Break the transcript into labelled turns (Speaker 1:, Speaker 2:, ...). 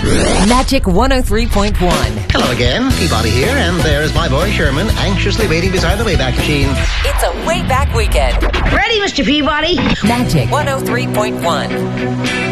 Speaker 1: Magic 103.1.
Speaker 2: Hello again, Peabody here, and there's my boy Sherman, anxiously waiting beside the Wayback Machine.
Speaker 1: It's a Wayback Weekend.
Speaker 3: Ready, Mr. Peabody?
Speaker 1: Magic 103.1.